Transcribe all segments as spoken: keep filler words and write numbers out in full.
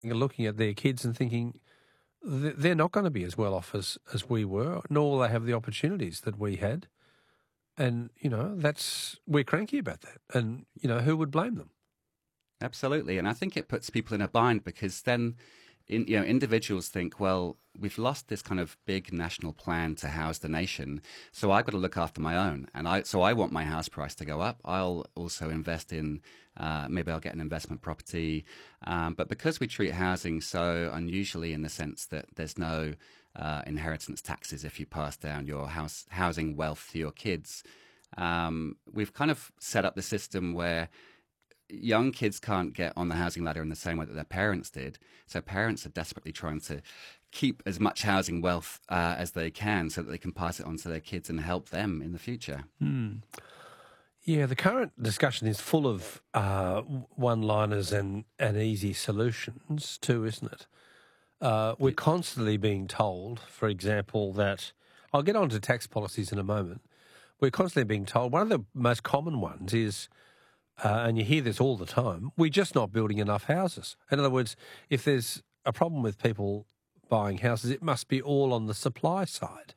looking at their kids and thinking th- they're not going to be as well off as, as we were, nor will they have the opportunities that we had. And, you know, that's we're cranky about that. And, you know, who would blame them? Absolutely. And I think it puts people in a bind because then, in, you know, individuals think, well, we've lost this kind of big national plan to house the nation, so I've got to look after my own. And I, so I want my house price to go up. I'll also invest in, uh, maybe I'll get an investment property. Um, but because we treat housing so unusually in the sense that there's no uh, inheritance taxes if you pass down your house housing wealth to your kids, um, we've kind of set up the system where young kids can't get on the housing ladder in the same way that their parents did. So parents are desperately trying to keep as much housing wealth uh, as they can so that they can pass it on to their kids and help them in the future. Mm. Yeah, the current discussion is full of uh, one-liners and, and easy solutions too, isn't it? Uh, we're constantly being told, for example, that... I'll get on to tax policies in a moment. We're constantly being told, one of the most common ones is... Uh, and you hear this all the time, we're just not building enough houses. In other words, if there's a problem with people buying houses, it must be all on the supply side.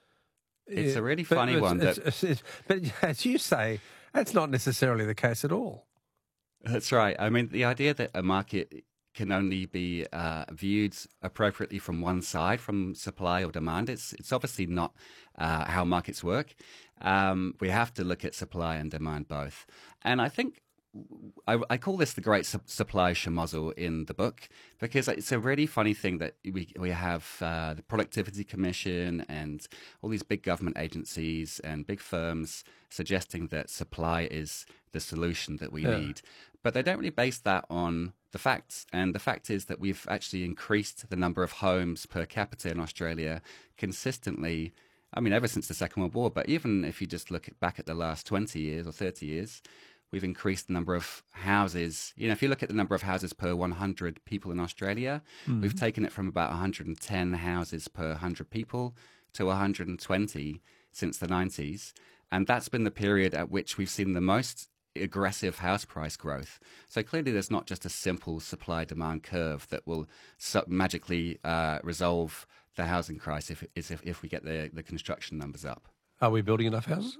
It's it, a really funny one. It's, that... it's, it's, but as you say, that's not necessarily the case at all. That's right. I mean, the idea that a market can only be uh, viewed appropriately from one side, from supply or demand, it's, it's obviously not uh, how markets work. Um, we have to look at supply and demand both. And I think I, I call this the great su- supply schmozzle in the book because it's a really funny thing that we we have uh, the Productivity Commission and all these big government agencies and big firms suggesting that supply is the solution that we yeah. need. But they don't really base that on the facts. And the fact is that we've actually increased the number of homes per capita in Australia consistently, I mean, ever since the Second World War. But even if you just look back at the last twenty years or thirty years, we've increased the number of houses. You know, if you look at the number of houses per one hundred people in Australia, mm-hmm. we've taken it from about one hundred ten houses per one hundred people to one hundred twenty since the nineties. And that's been the period at which we've seen the most aggressive house price growth. So clearly there's not just a simple supply-demand curve that will so magically uh, resolve the housing crisis if, if, if we get the, the construction numbers up. Are we building enough houses?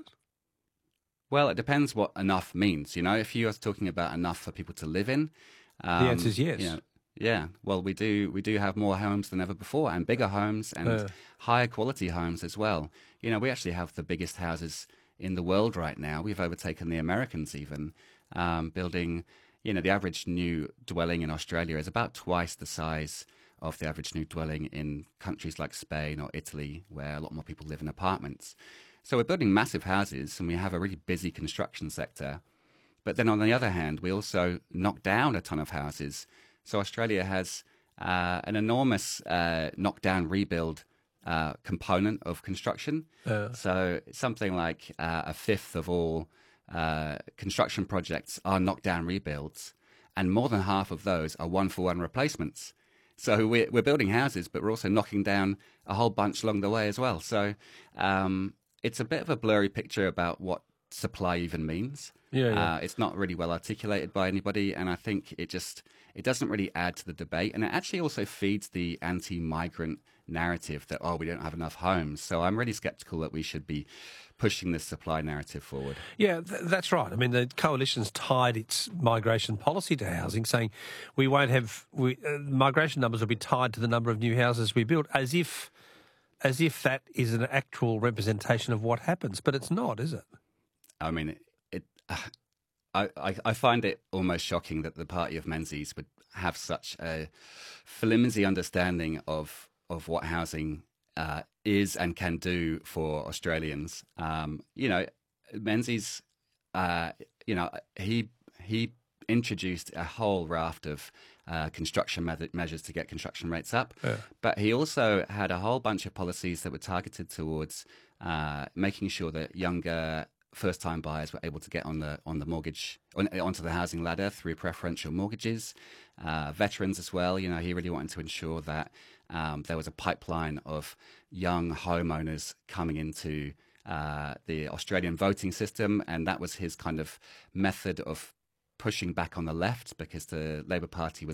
Well, it depends what enough means. You know, if you're talking about enough for people to live in, um, the answer is yes. You know, yeah. Well, we do we do have more homes than ever before, and bigger homes, and uh. higher quality homes as well. You know, we actually have the biggest houses in the world right now. We've overtaken the Americans even, um, building. You know, the average new dwelling in Australia is about twice the size of the average new dwelling in countries like Spain or Italy, where a lot more people live in apartments. So we're building massive houses and we have a really busy construction sector. But then on the other hand, we also knock down a ton of houses. So Australia has uh, an enormous uh, knock-down rebuild uh, component of construction. Uh. So something like uh, a fifth of all uh, construction projects are knock-down rebuilds. And more than half of those are one-for-one replacements. So we're, we're building houses, but we're also knocking down a whole bunch along the way as well. So... Um, It's a bit of a blurry picture about what supply even means. Yeah, yeah. Uh, it's not really well articulated by anybody, and I think it just it doesn't really add to the debate, and it actually also feeds the anti-migrant narrative that, oh, we don't have enough homes. So I'm really skeptical that we should be pushing this supply narrative forward. Yeah, th- that's right. I mean, the coalition's tied its migration policy to housing, saying we won't have we, uh, migration numbers will be tied to the number of new houses we build, as if. As if that is an actual representation of what happens, but it's not, is it? I mean, it. it uh, I, I I find it almost shocking that the party of Menzies would have such a flimsy understanding of of what housing uh, is and can do for Australians. Um, you know, Menzies. Uh, you know, he he introduced a whole raft of uh, construction me- measures to get construction rates up. Yeah. But he also had a whole bunch of policies that were targeted towards uh, making sure that younger first-time buyers were able to get on the on the mortgage on, onto the housing ladder through preferential mortgages. Uh, veterans as well. You know, he really wanted to ensure that um, there was a pipeline of young homeowners coming into uh, the Australian voting system, and that was his kind of method of pushing back on the left, because the Labour Party was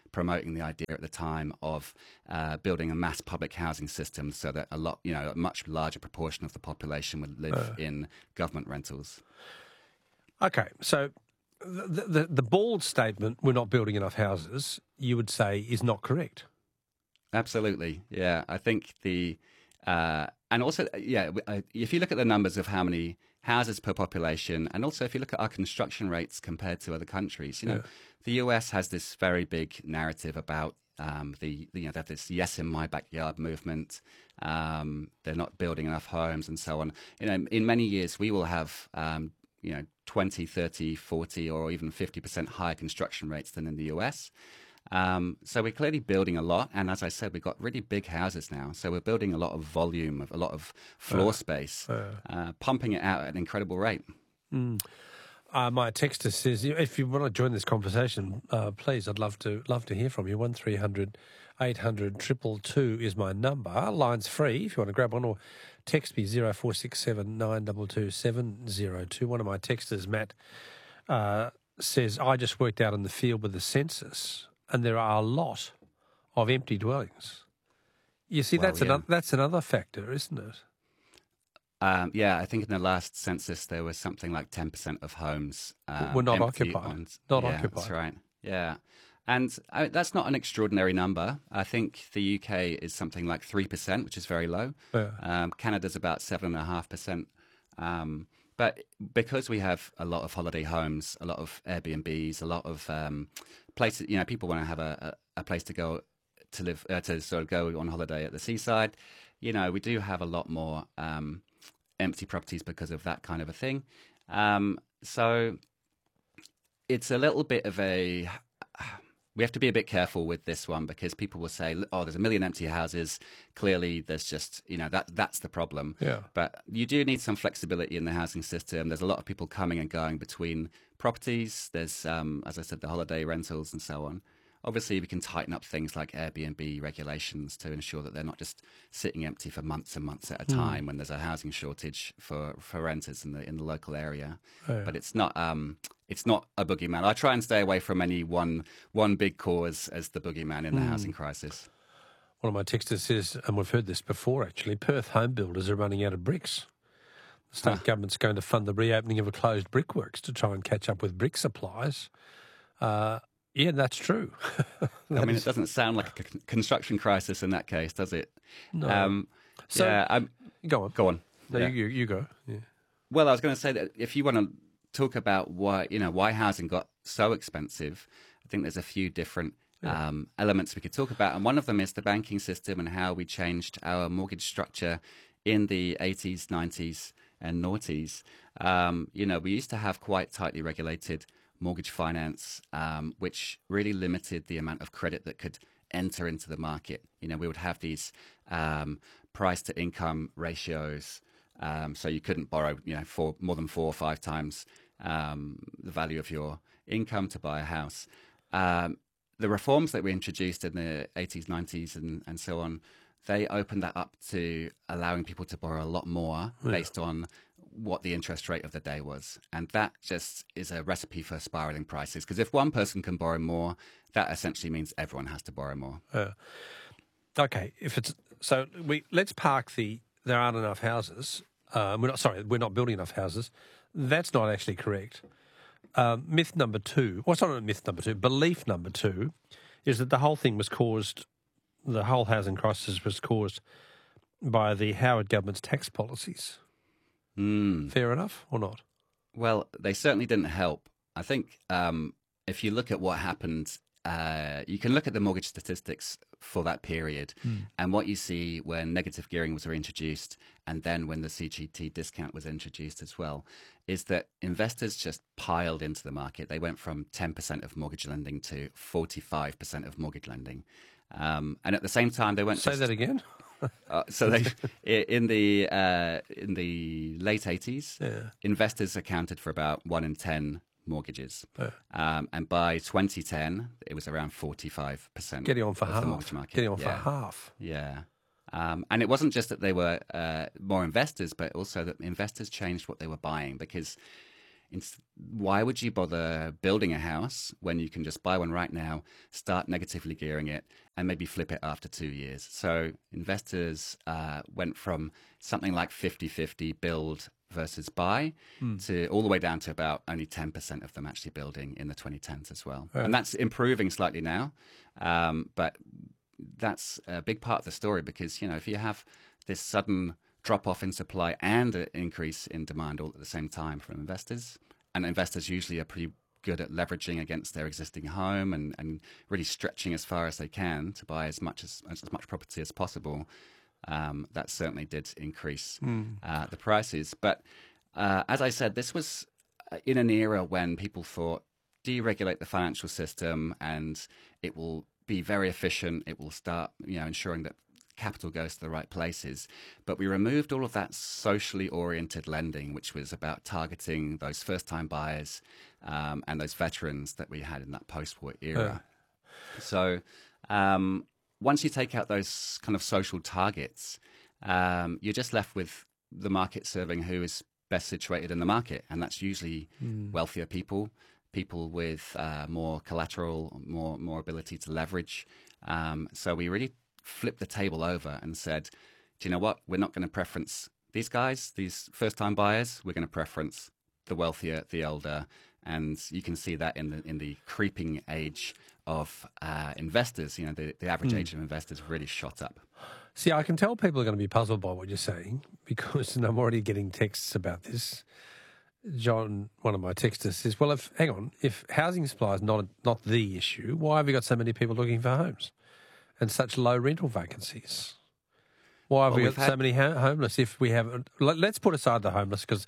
promoting the idea at the time of uh, building a mass public housing system so that a lot, you know, a much larger proportion of the population would live uh. in government rentals. Okay, so the, the the bald statement, "We're not building enough houses," you would say is not correct. Absolutely, yeah. I think the uh, and also, yeah, if you look at the numbers of how many houses per population, and also if you look at our construction rates compared to other countries, you know, yeah. the U S has this very big narrative about um, the, you know, they have this "yes in my backyard" movement. Um, they're not building enough homes and so on. You know, in many years we will have, um, you know, twenty, thirty, forty, or even fifty percent higher construction rates than in the U S. Um, so we're clearly building a lot, and as I said, we've got really big houses now. So we're building a lot of volume, of a lot of floor uh, space, uh, uh, pumping it out at an incredible rate. Mm. Uh, my texter says, if you want to join this conversation, uh, please, I'd love to love to hear from you. One three hundred eight hundred two two two is my number. Line's free if you want to grab one, or text me zero four six seven nine two two seven zero two. One of my texters, Matt, uh, says, I just worked out in the field with the census, and there are a lot of empty dwellings. You see, well, that's, yeah. another, that's another factor, isn't it? Um, yeah, I think in the last census there was something like ten percent of homes um, were not occupied. On, not yeah, occupied. That's right. Yeah. And I, that's not an extraordinary number. I think the U K is something like three percent, which is very low. Yeah. Um, Canada's about seven point five percent. Um, but because we have a lot of holiday homes, a lot of Airbnbs, a lot of um, places, you know, people want to have a, a, a place to go to live, uh, to sort of go on holiday at the seaside. You know, we do have a lot more um, empty properties because of that kind of a thing. Um, so it's a little bit of a... We have to be a bit careful with this one because people will say, oh, there's a million empty houses. Clearly, there's just, you know, that that's the problem. Yeah. But you do need some flexibility in the housing system. There's a lot of people coming and going between properties. There's, um, as I said, the holiday rentals and so on. Obviously, we can tighten up things like Airbnb regulations to ensure that they're not just sitting empty for months and months at a time mm. when there's a housing shortage for, for renters in the in the local area. Oh, yeah. But it's not um, it's not a boogeyman. I try and stay away from any one one big cause as the boogeyman in the mm. housing crisis. One of my texters says, and we've heard this before actually, Perth home builders are running out of bricks. The state huh. government's going to fund the reopening of a closed brickworks to try and catch up with brick supplies. Uh, Yeah, that's true. that I mean, is... it doesn't sound like a construction crisis in that case, does it? No. Um, so, yeah, I'm, go on. Go on. No, yeah. you, you go. Yeah. Well, I was going to say that if you want to talk about why, you know, why housing got so expensive, I think there's a few different yeah. um, elements we could talk about. And one of them is the banking system and how we changed our mortgage structure in the eighties, nineties and noughties. Um, you know, we used to have quite tightly regulated mortgage finance, um, which really limited the amount of credit that could enter into the market. You know, we would have these um, price to income ratios, um, so you couldn't borrow, you know, for more than four or five times um, the value of your income to buy a house. Um, the reforms that we introduced in the eighties, nineties, and, and so on, they opened that up to allowing people to borrow a lot more yeah. based on what the interest rate of the day was. And that just is a recipe for spiraling prices. Because if one person can borrow more, that essentially means everyone has to borrow more. Uh, okay, if it's so, we let's park the there aren't enough houses. Uh, we're not sorry, we're not building enough houses. That's not actually correct. Um, myth number two. What's well, not myth number two? Belief number two is that the whole thing was caused. The whole housing crisis was caused by the Howard government's tax policies. Mm. Fair enough or not? Well, they certainly didn't help. I think um, if you look at what happened, uh, you can look at the mortgage statistics for that period. Mm. And what you see when negative gearing was reintroduced and then when the C G T discount was introduced as well, is that investors just piled into the market. They went from ten percent of mortgage lending to forty-five percent of mortgage lending. Um, and at the same time, they went... Say just, that again? Uh, so they, in the uh, in the late eighties, yeah. investors accounted for about one in ten mortgages, yeah. um, and by twenty ten, it was around forty-five percent. Getting on for of half. The mortgage market. Getting on yeah. for half. Yeah, um, and it wasn't just that they were uh, more investors, but also that investors changed what they were buying because It's, why would you bother building a house when you can just buy one right now, start negatively gearing it, and maybe flip it after two years? So investors uh, went from something like fifty-fifty build versus buy mm. to all the way down to about only ten percent of them actually building in the twenty tens as well. Yeah. And that's improving slightly now. Um, but that's a big part of the story because, you know, if you have this sudden drop off in supply and an increase in demand all at the same time from investors, and investors usually are pretty good at leveraging against their existing home and, and really stretching as far as they can to buy as much as, as much property as possible. Um, that certainly did increase mm. uh, the prices. But uh, as I said, this was in an era when people thought deregulate the financial system and it will be very efficient. It will start, you know, ensuring that capital goes to the right places. But we removed all of that socially oriented lending, which was about targeting those first-time buyers um, and those veterans that we had in that post-war era. Uh. So um, once you take out those kind of social targets, um, you're just left with the market serving who is best situated in the market. And that's usually mm. wealthier people, people with uh, more collateral, more, more ability to leverage. Um, so we really flipped the table over and said, do you know what? We're not going to preference these guys, these first-time buyers. We're going to preference the wealthier, the older. And you can see that in the in the creeping age of uh, investors. You know, the, the average mm. age of investors really shot up. See, I can tell people are going to be puzzled by what you're saying because, and I'm already getting texts about this. John, one of my texters, says, well, if hang on, if housing supply is not, not the issue, why have we got so many people looking for homes and such low rental vacancies? Why have well, we got had... so many ho- homeless if we have... Let's put aside the homeless because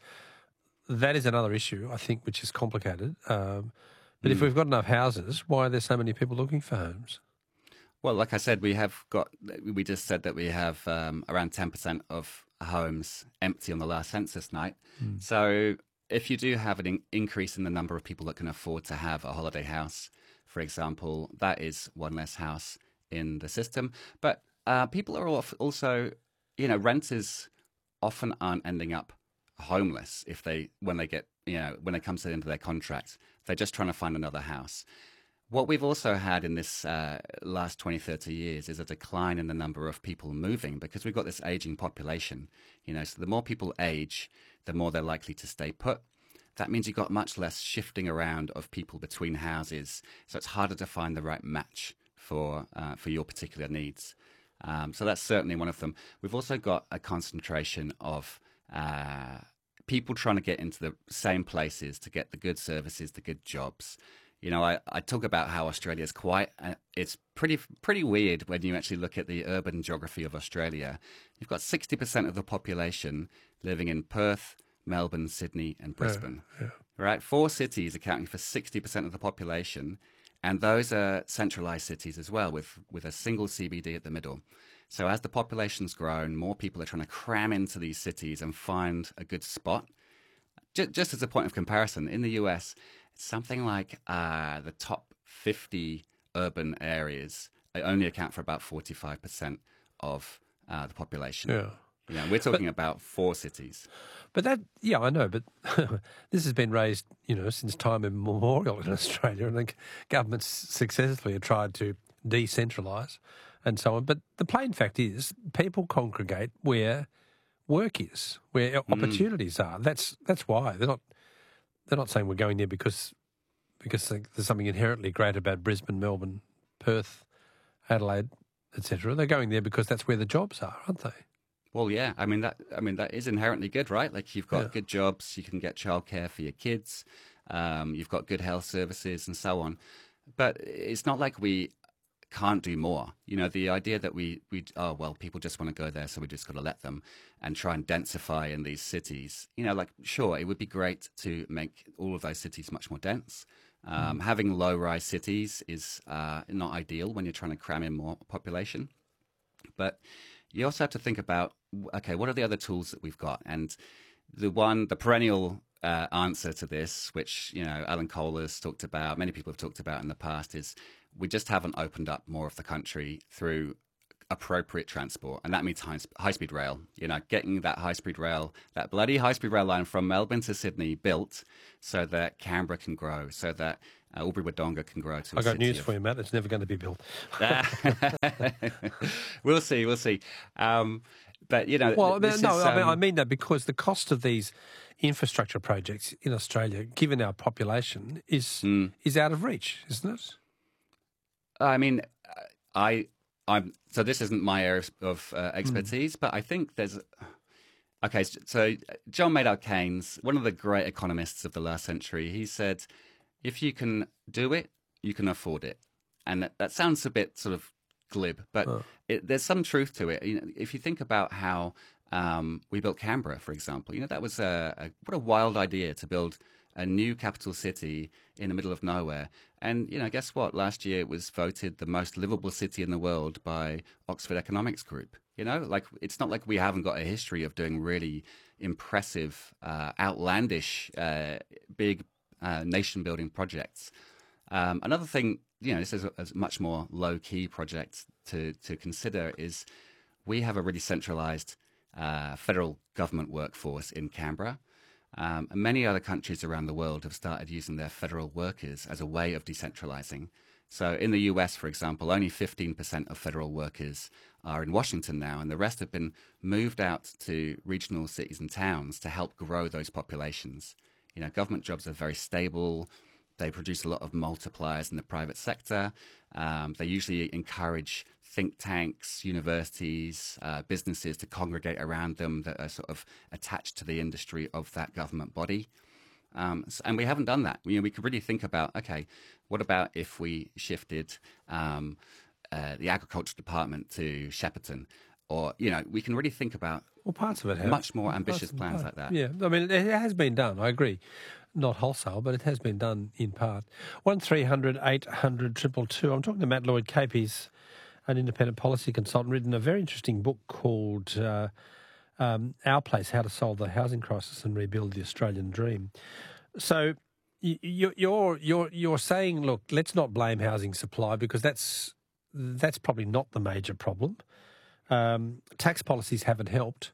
that is another issue, I think, which is complicated. Um, but mm. if we've got enough houses, why are there so many people looking for homes? Well, like I said, we have got... We just said that we have um, around ten percent of homes empty on the last census night. Mm. So if you do have an in- increase in the number of people that can afford to have a holiday house, for example, that is one less house in the system. But uh, people are also, you know, renters often aren't ending up homeless if they, when they get, you know, when it comes to the end of their contract, they're just trying to find another house. What we've also had in this uh, last twenty, thirty years is a decline in the number of people moving because we've got this aging population, you know, so the more people age, the more they're likely to stay put. That means you've got much less shifting around of people between houses, so it's harder to find the right match for uh, for your particular needs. Um, so that's certainly one of them. We've also got a concentration of uh, people trying to get into the same places to get the good services, the good jobs. You know, I, I talk about how Australia is quite, uh, it's pretty pretty weird when you actually look at the urban geography of Australia. You've got sixty percent of the population living in Perth, Melbourne, Sydney and Brisbane. Yeah, yeah. Right? Four cities accounting for sixty percent of the population. And those are centralised cities as well, with, with a single C B D at the middle. So as the population's grown, more people are trying to cram into these cities and find a good spot. Just, just as a point of comparison, in the U S, something like uh, the top fifty urban areas they only account for about forty-five percent of uh, the population. Yeah. You know, we're talking but, about four cities. But that, yeah, I know, but this has been raised, you know, since time immemorial in Australia, and the governments successfully have tried to decentralise and so on. But the plain fact is people congregate where work is, where opportunities mm. are. That's that's why. They're not they're not saying we're going there because because there's something inherently great about Brisbane, Melbourne, Perth, Adelaide, et cetera. They're going there because that's where the jobs are, aren't they? Well, yeah. I mean that. I mean that is inherently good, right? Like you've got yeah. good jobs, you can get childcare for your kids, um, you've got good health services, and so on. But it's not like we can't do more. You know, the idea that we we oh well, people just want to go there, so we just got to let them and try and densify in these cities. You know, like sure, it would be great to make all of those cities much more dense. Um, mm. Having low-rise cities is uh, not ideal when you're trying to cram in more population, but you also have to think about, okay, what are the other tools that we've got? And the one, the perennial uh, answer to this, which, you know, Alan Kohler's talked about, many people have talked about in the past, is we just haven't opened up more of the country through appropriate transport, and that means high, high-speed rail. You know, getting that high-speed rail, that bloody high-speed rail line from Melbourne to Sydney built, so that Canberra can grow, so that uh, Albury-Wodonga can grow to. I a got city news of... for you, Matt. It's never going to be built. We'll see. We'll see. Um, but you know, well, this no, is, I, mean, um... I mean that because the cost of these infrastructure projects in Australia, given our population, is mm. is out of reach, isn't it? I mean, I, I'm so this isn't my area of uh, expertise, mm. but I think there's. Okay, so John Maynard Keynes, one of the great economists of the last century, he said, "If you can do it, you can afford it," and that, that sounds a bit sort of glib, but oh. it, there's some truth to it. You know, if you think about how um, we built Canberra, for example, you know that was a, a what a wild idea to build a new capital city in the middle of nowhere. And, you know, guess what? Last year it was voted the most livable city in the world by Oxford Economics Group. You know, like it's not like we haven't got a history of doing really impressive, uh, outlandish, uh, big uh, nation-building projects. Um, another thing, you know, this is a, a much more low-key project to, to consider is we have a really centralized uh, federal government workforce in Canberra. Um, and many other countries around the world have started using their federal workers as a way of decentralizing. So in the U S, for example, only fifteen percent of federal workers are in Washington now, and the rest have been moved out to regional cities and towns to help grow those populations. You know, government jobs are very stable. They produce a lot of multipliers in the private sector. Um, they usually encourage think tanks, universities, uh, businesses to congregate around them that are sort of attached to the industry of that government body. Um, so, and we haven't done that. You know, we could really think about, okay, what about if we shifted um, uh, the agriculture department to Shepparton? Or, you know, we can really think about well, parts of it have. much more ambitious plans like that. Yeah, I mean, it has been done, I agree. Not wholesale, but it has been done in part. one three hundred eight hundred two two two. I'm talking to Matt Lloyd-Cape. He's an independent policy consultant, written a very interesting book called uh, um, Our Place, How to Solve the Housing Crisis and Rebuild the Australian Dream. So you, you're, you're, you're saying, look, let's not blame housing supply because that's, that's probably not the major problem. Um, tax policies haven't helped.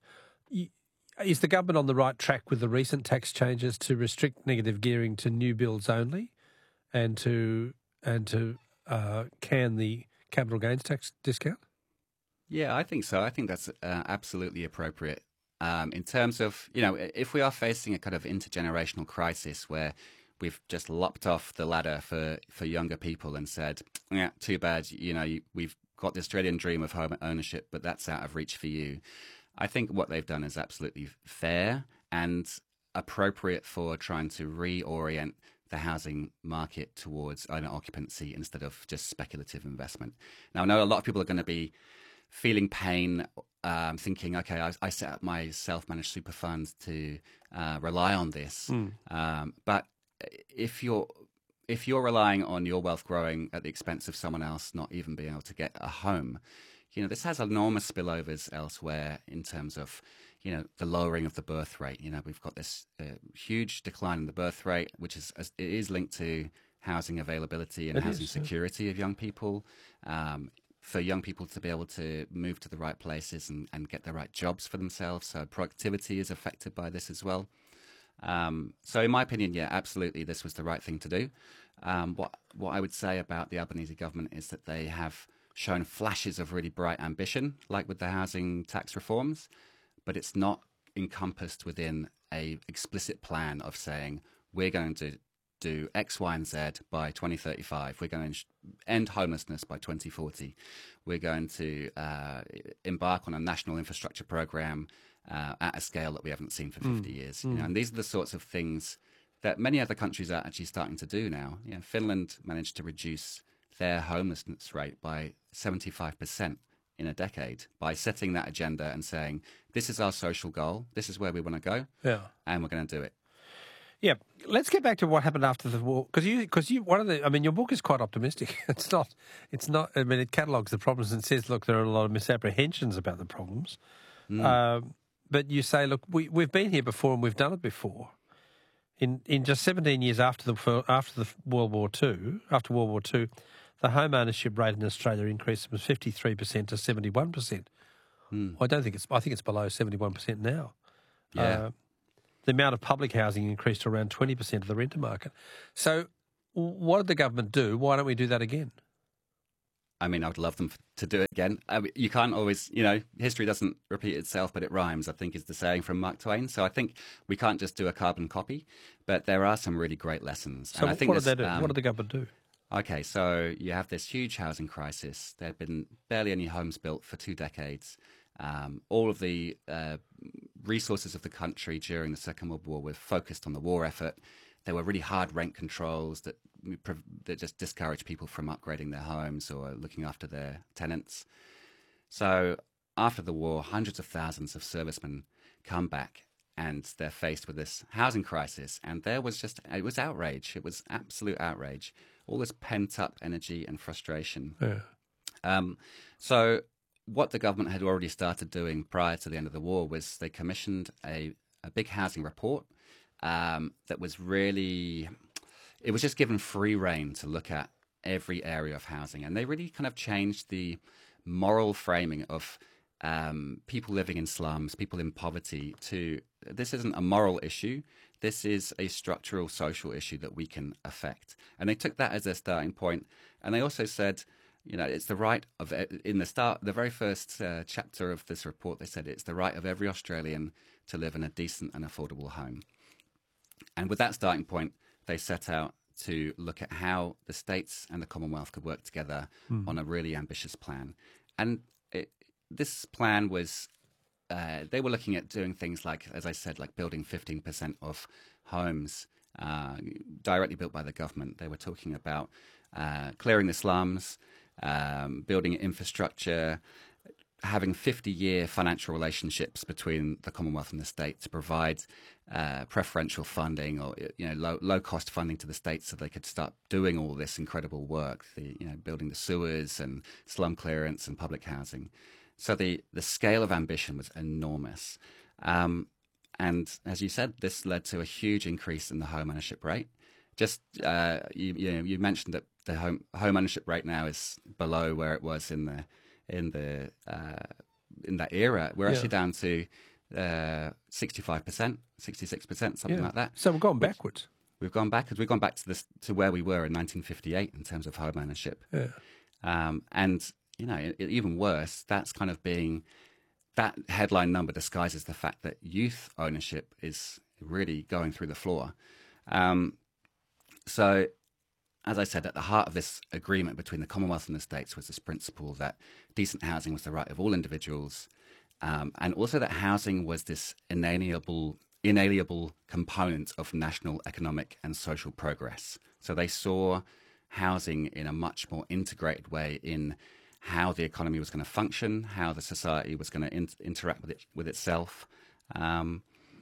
Is the government on the right track with the recent tax changes to restrict negative gearing to new builds only, and to and to uh, can the capital gains tax discount? Yeah, I think so. I think that's uh, absolutely appropriate. Um, in terms of, you know, if we are facing a kind of intergenerational crisis where we've just lopped off the ladder for, for younger people and said, yeah, too bad, you know, we've got the Australian dream of home ownership, but that's out of reach for you. I think what they've done is absolutely fair and appropriate for trying to reorient the housing market towards owner occupancy instead of just speculative investment. Now, I know a lot of people are going to be feeling pain, um, thinking, okay, I, I set up my self-managed super fund to uh, rely on this. Mm. Um, but if you're if you're relying on your wealth growing at the expense of someone else not even being able to get a home, you know, this has enormous spillovers elsewhere in terms of, you know, the lowering of the birth rate. You know, we've got this uh, huge decline in the birth rate, which is it is linked to housing availability and it housing is, security yeah. of young people. Um, for young people to be able to move to the right places and, and get the right jobs for themselves. So productivity is affected by this as well. Um, so in my opinion, yeah, absolutely, this was the right thing to do. Um, what what I would say about the Albanese government is that they have shown flashes of really bright ambition, like with the housing tax reforms, but it's not encompassed within a explicit plan of saying we're going to do X, Y, and Z by twenty thirty-five. We're going to end homelessness by twenty forty. We're going to uh, embark on a national infrastructure program uh, at a scale that we haven't seen for fifty mm. years. Mm. You know, and these are the sorts of things that many other countries are actually starting to do now. You know, Finland managed to reduce their homelessness rate by seventy-five percent in a decade by setting that agenda and saying, this is our social goal, this is where we want to go, yeah. and we're going to do it. Yeah, let's get back to what happened after the war, because you, because you, one of the, I mean, your book is quite optimistic. It's not, it's not. I mean, it catalogues the problems and says, look, there are a lot of misapprehensions about the problems, mm. um, but you say, look, we we've been here before and we've done it before. In in just seventeen years after the after the World War Two, after World War Two, the home ownership rate in Australia increased from fifty-three percent to seventy-one percent. Mm. I don't think it's. I think it's below seventy-one percent now. Yeah. Uh, the amount of public housing increased to around twenty percent of the renter market. So, what did the government do? Why don't we do that again? I mean, I would love them to do it again. I mean, you can't always, you know, history doesn't repeat itself, but it rhymes, I think is the saying from Mark Twain. So I think we can't just do a carbon copy, but there are some really great lessons. So and I think what did this, they do? um, What did the government do? Okay, so you have this huge housing crisis. There have been barely any homes built for two decades. Um, all of the uh, resources of the country during the Second World War were focused on the war effort. There were really hard rent controls that that just discouraged people from upgrading their homes or looking after their tenants. So after the war, hundreds of thousands of servicemen come back and they're faced with this housing crisis. And there was just, it was outrage. It was absolute outrage. All this pent-up energy and frustration. Yeah. Um, so what the government had already started doing prior to the end of the war was they commissioned a, a big housing report um, that was really, it was just given free rein to look at every area of housing. And they really kind of changed the moral framing of um, people living in slums, people in poverty to, this isn't a moral issue. This is a structural social issue that we can affect. And they took that as their starting point. And they also said, you know, it's the right of, in the start, the very first uh, chapter of this report, they said it's the right of every Australian to live in a decent and affordable home. And with that starting point, they set out to look at how the states and the Commonwealth could work together mm. on a really ambitious plan. And it, this plan was, uh, they were looking at doing things like, as I said, like building fifteen percent of homes uh, directly built by the government. They were talking about uh, clearing the slums, um, building infrastructure, having fifty-year financial relationships between the Commonwealth and the state to provide uh, preferential funding or you know low low cost funding to the states so they could start doing all this incredible work, the, you know building the sewers and slum clearance and public housing. So the the scale of ambition was enormous, um, and as you said, this led to a huge increase in the home ownership rate. Just uh, you you, know, you mentioned that the home home ownership rate now is below where it was in the in the uh, in that era. We're yeah. actually down to uh, sixty-five percent, sixty-six percent, something yeah. like that. So we've gone backwards. We've gone backwards. We've gone back to this to where we were in nineteen fifty-eight in terms of home ownership. Yeah. Um, and you know, it, it, even worse, that's kind of being that headline number disguises the fact that youth ownership is really going through the floor. Um, so. As I said, at the heart of this agreement between the Commonwealth and the states was this principle that decent housing was the right of all individuals, um, and also that housing was this inalienable, inalienable component of national economic and social progress. So they saw housing in a much more integrated way in how the economy was going to function, how the society was going to in- interact with it with itself. Um,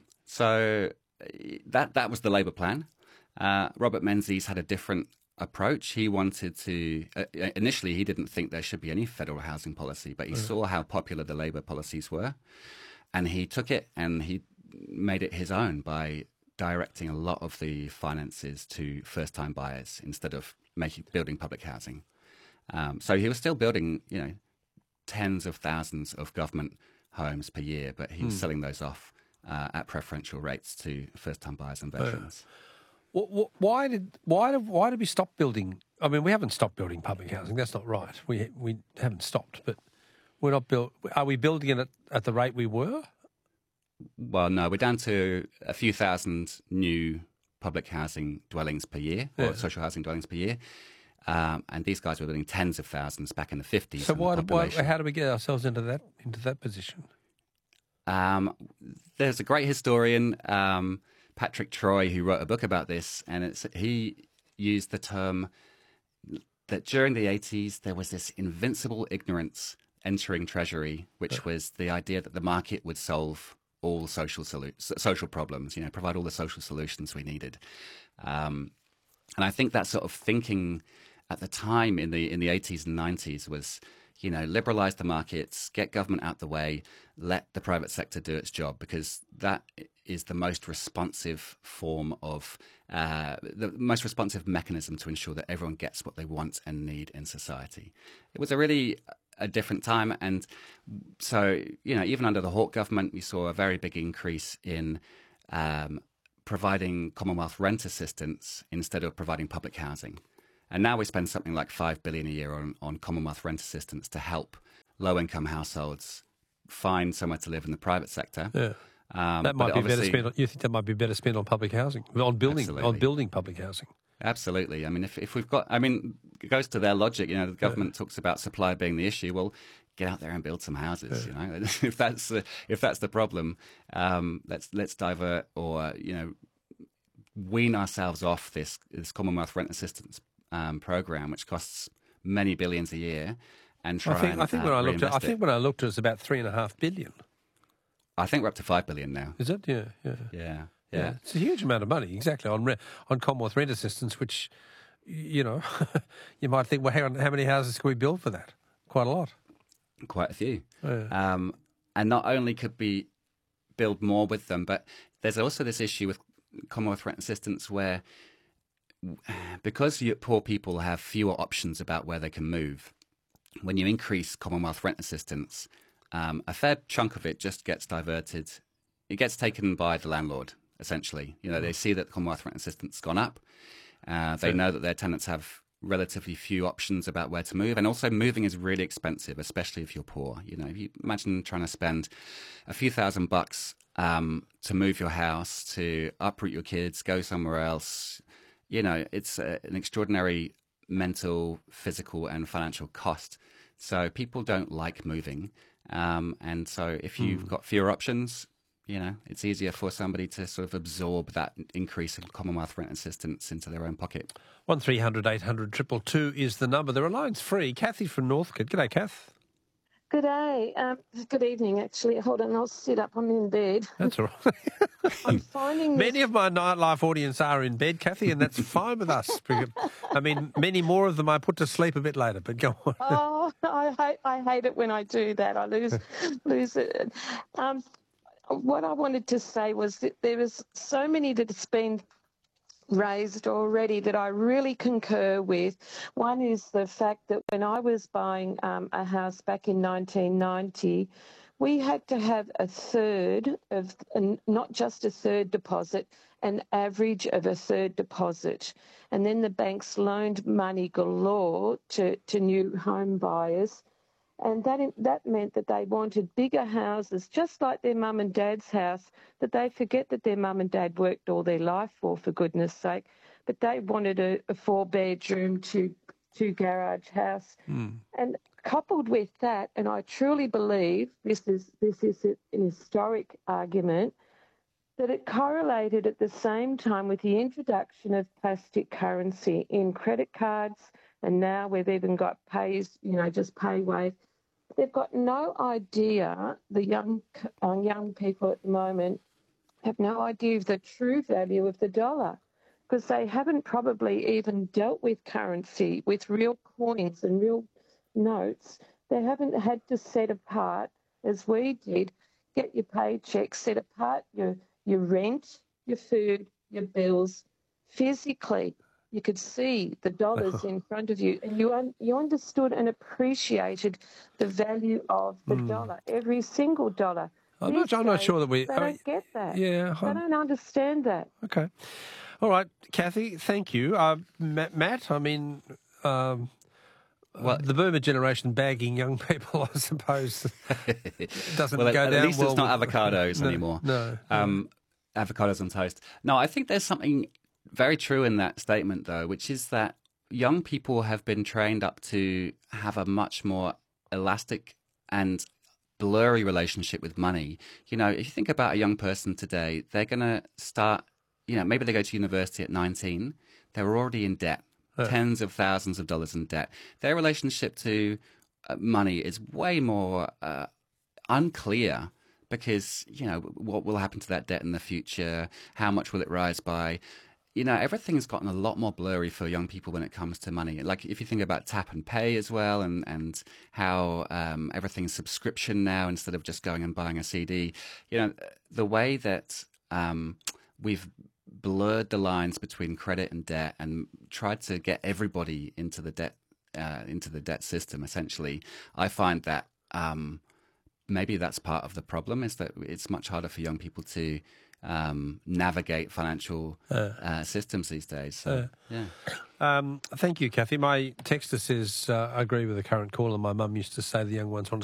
so that that was the Labour plan. Uh, Robert Menzies had a different approach. He wanted to, uh, initially he didn't think there should be any federal housing policy, but he mm. saw how popular the Labour policies were, and he took it and he made it his own by directing a lot of the finances to first-time buyers instead of making building public housing. Um, so he was still building, you know, tens of thousands of government homes per year, but he was mm. selling those off uh, at preferential rates to first-time buyers and veterans. Uh. Why did why did why did we stop building? I mean, we haven't stopped building public housing. That's not right. We we haven't stopped, but we're not built. Are we building it at, at the rate we were? Well, no, we're down to a few thousand new public housing dwellings per year, or yeah. social housing dwellings per year. Um, and these guys were building tens of thousands back in the fifties. So why, why? How do we get ourselves into that into that position? Um, there's a great historian. Um, Patrick Troy, who wrote a book about this, and it's, he used the term that during the eighties there was this invincible ignorance entering Treasury, which was the idea that the market would solve all social solu- social problems, you know, provide all the social solutions we needed. Um, and I think that sort of thinking at the time in the in the eighties and nineties was, you know, liberalize the markets, get government out the way, let the private sector do its job, because that is the most responsive form of uh, the most responsive mechanism to ensure that everyone gets what they want and need in society. It was a really a different time, and so you know, even under the Hawke government, we saw a very big increase in um, providing Commonwealth rent assistance instead of providing public housing. And now we spend something like five billion a year on, on Commonwealth rent assistance to help low-income households find somewhere to live in the private sector. Yeah. Um, that might but be better obviously- spent. On, you think that might be better spent on public housing, on building, Absolutely. on building public housing? Absolutely. I mean, if if we've got, I mean, it goes to their logic. You know, the government talks about supply being the issue. Well, get out there and build some houses. You know, if that's the, if that's the problem, um, let's let's divert or you know wean ourselves off this this Commonwealth rent assistance um, program, which costs many billions a year, and try I think and I think uh, when I looked at I reinvest it. think when I looked at it, it's about three and a half billion. I think we're up to five billion now. Is it? Yeah, yeah, Yeah, yeah. yeah. It's a huge amount of money, exactly on re- on Commonwealth rent assistance, which you know you might think, well, hang on, how many houses can we build for that? Quite a lot. Quite a few. Yeah. Um, and not only could we build more with them, but there's also this issue with Commonwealth rent assistance where because you, poor people have fewer options about where they can move, when you increase Commonwealth rent assistance, um, a fair chunk of it just gets diverted. It gets taken by the landlord, essentially. You know, they see that the Commonwealth rent assistance has gone up. Uh, they So- know that their tenants have relatively few options about where to move, and also moving is really expensive, especially if you're poor. You know, if you imagine trying to spend a few thousand bucks um, to move your house, to uproot your kids, go somewhere else. You know, it's a, an extraordinary mental, physical, and financial cost. So people don't like moving, um, and so if you've got fewer options, you know, it's easier for somebody to sort of absorb that increase in Commonwealth rent assistance into their own pocket. One three hundred eight hundred triple two is the number. The line's free. Kathy from Northcote. G'day, Kath. Good day. Um, good evening, actually. Hold on, I'll sit up. I'm in bed. That's all right. I'm finding Many this... of my nightlife audience are in bed, Kathy, and that's fine with us. Because- I mean, many more of them I put to sleep a bit later, but go on. Oh, I hate, I hate it when I do that. I lose, lose it. Um, what I wanted to say was that there was so many that's been raised already that I really concur with. One is the fact that when I was buying um, a house back in nineteen ninety, we had to have a third of, and not just a third deposit, an average of a third deposit. And then the banks loaned money galore to, to new home buyers. And that that meant that they wanted bigger houses, just like their mum and dad's house, that they forget that their mum and dad worked all their life for, for goodness sake. But they wanted a, a four-bedroom, two, two garage house. Mm. And coupled with that, and I truly believe this is this is an historic argument, that it correlated at the same time with the introduction of plastic currency in credit cards, and now we've even got pays, you know, just pay wave. They've got no idea, the young uh, young people at the moment have no idea of the true value of the dollar, because they haven't probably even dealt with currency, with real coins and real notes. They haven't had to set apart, as we did, get your paycheck, set apart your, your rent, your food, your bills physically. You could see the dollars in front of you, and you un- you understood and appreciated the value of the Mm. dollar, every single dollar. I'm These not, I'm not days, sure that we... They I mean, don't get that. yeah, They I'm- don't understand that. okay. All right, Kathy, thank you. Uh, Matt, Matt, I mean... Um, Well- the boomer generation bagging young people, I suppose, doesn't Well, go at, down at least well it's not with- avocados No, anymore. No. Um, avocados on toast. No, I think there's something very true in that statement, though, which is that young people have been trained up to have a much more elastic and blurry relationship with money. You know, if you think about a young person today, they're going to start, you know, maybe they go to university at nineteen, they're already in debt. Tens of thousands of dollars in debt. Their relationship to uh, money is way more uh, unclear because, you know, what will happen to that debt in the future? How much will it rise by? You know, everything's gotten a lot more blurry for young people when it comes to money. Like if you think about tap and pay as well, and, and how um, everything's subscription now instead of just going and buying a C D. You know, the way that um, we've blurred the lines between credit and debt and tried to get everybody into the debt uh, into the debt system. Essentially, I find that um, maybe that's part of the problem, is that it's much harder for young people to um, navigate financial uh, uh, systems these days. So, uh, yeah. Um, thank you, Kathy. My texter says, uh, I agree with the current caller. My mum used to say the young ones want to